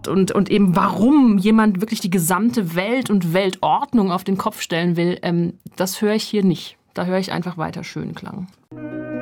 und eben warum jemand wirklich die gesamte Welt und Weltordnung auf den Kopf stellen will, das höre ich hier nicht. Da höre ich einfach weiter Schönklang.